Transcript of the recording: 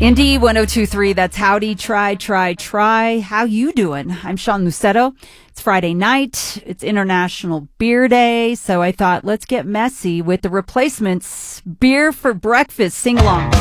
Indy 1023, that's Howdy, try. How you doing? I'm Sean Lucetto. It's Friday night. It's International Beer Day. So I thought, let's get messy with the Replacements Beer for Breakfast sing-along.